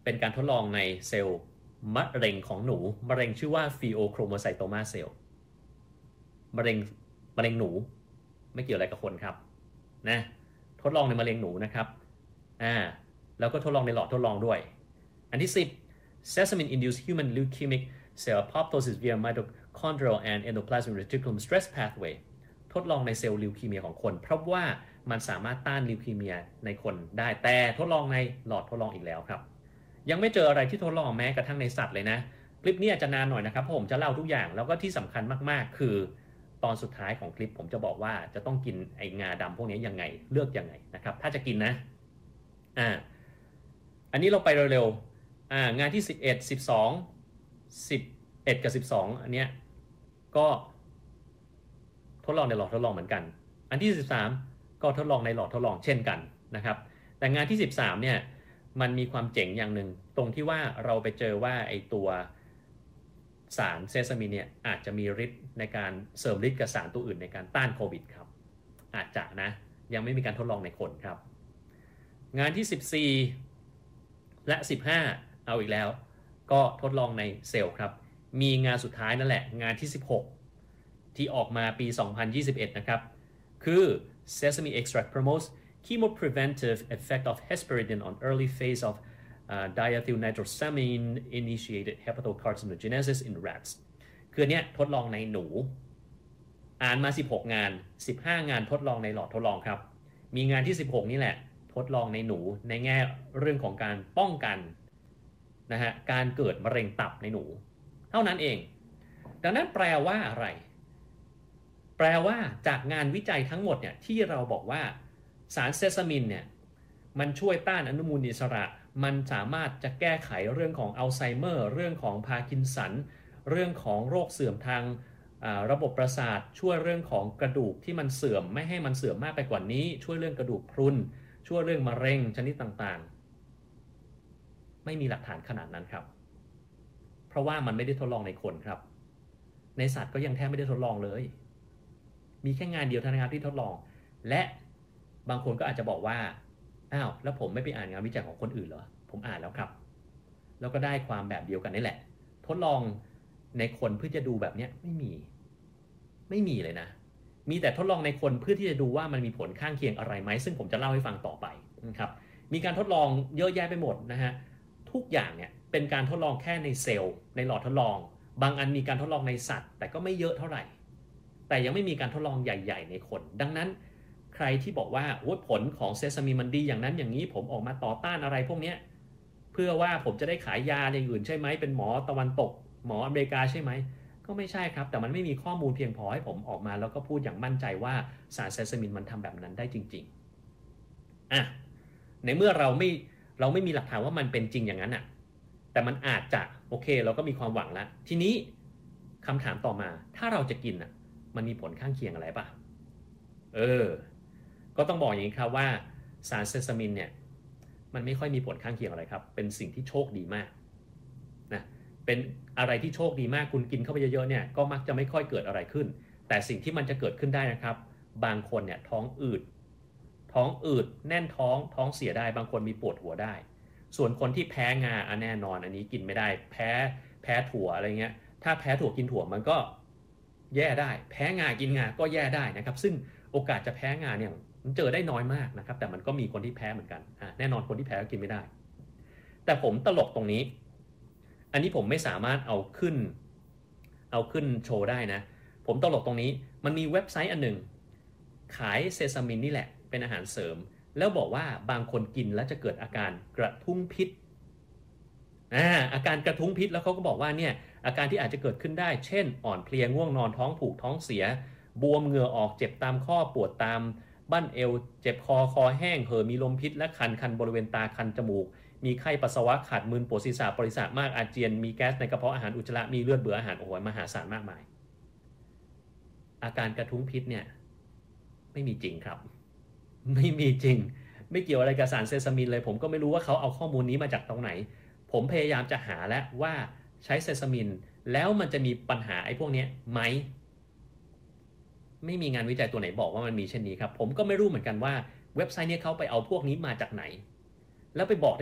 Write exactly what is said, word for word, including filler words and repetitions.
เป็นการทดลองในเซลล์มะเร็งของหนูมะเร็งชื่อว่า Pheochromocytoma cell มะเร็งมะเร็งหนูไม่เกี่ยวอะไรกับคนครับนะทดลองในมะเร็งหนูนะครับอ่าแล้วก็ทดลองในหลอดทดลองด้วยอันที่สิบ Sesamin induced human leukemic cell apoptosis via mitochondrial and endoplasmic reticulum stress pathway ทดลองในเซลล์ลิวคีเมียของคนเพราะว่ามันสามารถต้านลิวคีเมียในคนได้แต่ทดลองในหลอดทดลองอีกแล้วครับยังไม่เจออะไรที่ทดลองแม้กระทั่งในสัตว์เลยนะคลิปนี้อาจจะนานหน่อยนะครับผมจะเล่าทุกอย่างแล้วก็ที่สำคัญมากๆคือตอนสุดท้ายของคลิปผมจะบอกว่าจะต้องกินไองาดำพวกนี้ยังไงเลือกยังไงนะครับถ้าจะกินนะอ่าอันนี้เราไปเร็วๆอ่างานที่สิบเอ็ด สิบสอง สิบเอ็ดกับสิบสองอันเนี้ยก็ทดลองในหลอดทดลองเหมือนกันอันที่สิบสามก็ทดลองในหลอดทดลองเช่นกันนะครับแต่งานที่สิบสามเนี่ยมันมีความเจ๋งอย่างหนึ่งตรงที่ว่าเราไปเจอว่าไอตัวสารเซซามินเนี่ยอาจจะมีฤทธิ์ในการเสริมฤทธิ์กับสารตัวอื่นในการต้านโควิดครับอาจจะนะยังไม่มีการทดลองในคนครับงานที่สิบสี่และสิบห้าเอาอีกแล้วก็ทดลองในเซลล์ครับมีงานสุดท้ายนั่นแหละงานที่สิบหกที่ออกมาปีสองพันยี่สิบเอ็ดนะครับคือ Sesame extract promotes chemopreventive effect of hesperidin on early phase of uh, diethylnitrosamine initiated hepatocarcinogenesis in rats คือเนี้ยทดลองในหนูอ่านมาสิบหกงานสิบห้างานทดลองในหลอดทดลองครับมีงานที่สิบหกนี่แหละทดลองในหนูในแง่เรื่องของการป้องกันนะฮะการเกิดมะเร็งตับในหนูเท่านั้นเองดังนั้นแปลว่าอะไรแปลว่าจากงานวิจัยทั้งหมดเนี่ยที่เราบอกว่าสารเซซามินเนี่ยมันช่วยต้านอนุมูลอิสระมันสามารถจะแก้ไขเรื่องของอัลไซเมอร์เรื่องของพาร์กินสันเรื่องของโรคเสื่อมทางระบบประสาทช่วยเรื่องของกระดูกที่มันเสื่อมไม่ให้มันเสื่อมมากไปกว่านี้ช่วยเรื่องกระดูกพรุนช่วยเรื่องมะเร็งชนิดต่างๆไม่มีหลักฐานขนาดนั้นครับเพราะว่ามันไม่ได้ทดลองในคนครับในสัตว์ก็ยังแทบไม่ได้ทดลองเลยมีแค่งานเดียวเท่านั้นครับที่ทดลองและบางคนก็อาจจะบอกว่าอ้าวแล้วผมไม่ไปอ่านงานวิจัยของคนอื่นเหรอผมอ่านแล้วครับแล้วก็ได้ความแบบเดียวกันนี่แหละทดลองในคนเพื่อจะดูแบบนี้ไม่มีไม่มีเลยนะมีแต่ทดลองในคนเพื่อที่จะดูว่ามันมีผลข้างเคียงอะไรไหมซึ่งผมจะเล่าให้ฟังต่อไปนะครับมีการทดลองเยอะแยะไปหมดนะฮะทุกอย่างเนี่ยเป็นการทดลองแค่ในเซลล์ในหลอดทดลองบางอันมีการทดลองในสัตว์แต่ก็ไม่เยอะเท่าไหร่แต่ยังไม่มีการทดลองใหญ่ๆในคนดังนั้นใครที่บอกว่าผลของเซซามินมันดีอย่างนั้นอย่างนี้ผมออกมาต่อต้านอะไรพวกนี้เพื่อว่าผมจะได้ขายยาอย่างอื่นใช่ไหมเป็นหมอตะวันตกหมออเมริกาใช่ไหมก็ไม่ใช่ครับแต่มันไม่มีข้อมูลเพียงพอให้ผมออกมาแล้วก็พูดอย่างมั่นใจว่าสารเซซามินมันทำแบบนั้นได้จริงๆอ่ะในเมื่อเราไม่เราไม่มีหลักฐานว่ามันเป็นจริงอย่างนั้นอ่ะแต่มันอาจจะโอเคเราก็มีความหวังแล้วทีนี้คำถามต่อมาถ้าเราจะกินอ่ะมันมีผลข้างเคียงอะไรป่ะเออก็ต้องบอกอย่างนี้ครับว่าสารเซซามินเนี่ยมันไม่ค่อยมีผลข้างเคียงอะไรครับเป็นสิ่งที่โชคดีมากนะเป็นอะไรที่โชคดีมากคุณกินเข้าไปเยอะๆเนี่ยก็มักจะไม่ค่อยเกิดอะไรขึ้นแต่สิ่งที่มันจะเกิดขึ้นได้นะครับบางคนเนี่ยท้องอืดท้องอืดแน่นท้องท้องเสียได้บางคนมีปวดหัวได้ส่วนคนที่แพ้งาอันแน่นอนอันนี้กินไม่ได้แพ้แพ้ถั่วอะไรเงี้ยถ้าแพ้ถั่วกินถั่วมันก็แย่ได้แพ้งากินงาก็แย่ได้นะครับซึ่งโอกาสจะแพ้งาเนี่ยมันเจอได้น้อยมากนะครับแต่มันก็มีคนที่แพ้เหมือนกันแน่นอนคนที่แพ้ก็กินไม่ได้แต่ผมตลกตรงนี้อันนี้ผมไม่สามารถเอาขึ้นเอาขึ้นโชว์ได้นะผมตลกตรงนี้มันมีเว็บไซต์อันหนึ่งขายเซซามินนี่แหละเป็นอาหารเสริมแล้วบอกว่าบางคนกินแล้วจะเกิดอาการกระทุ้งพิษอ่าอาการกระทุ้งพิษแล้วเขาก็บอกว่าเนี่ยอาการที่อาจจะเกิดขึ้นได้เช่นอ่อนเพลียง่วงนอนท้องผูกท้องเสียบวมเหงื่อออกเจ็บตามข้อปวดตามบั้นเอวเจ็บคอคอแห้งเห่อมีลมพิษและคันคันบริเวณตาคันจมูกมีไข้ปัสสาวะขาดมึนปวดศีรษะปริศามากอาเจียนมีแก๊สในกระเพาะอาหารอุจจาระมีเลือดเบื่ออาหารโอ้โหมหาศาลมากมายอาการกระทุ้งพิษเนี่ยไม่มีจริงครับไม่มีจริงไม่เกี่ยวอะไรกับสารเซซามินเลยผมก็ไม่รู้ว่าเขาเอาข้อมูลนี้มาจากตรงไหนผมพยายามจะหาแล้วว่าใช้เซซามินแล้วมันจะมีปัญหาไอ้พวกนี้ไหมไม่มีงานวิจัยตัวไหนบอกว่ามันมีเช่นนี้ครับผมก็ไม่รู้เหมือนกันว่าเว็บไซต์นี้เขาไปเอาพวกนี้มาจากไหนแล้วไปบอก